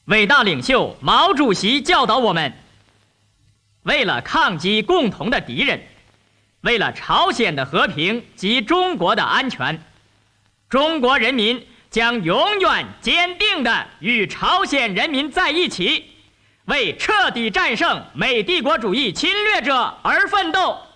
伟大领袖毛主席教导我们：为了抗击共同的敌人，为了朝鲜的和平及中国的安全，中国人民将永远坚定地与朝鲜人民在一起，为彻底战胜美帝国主义侵略者而奋斗。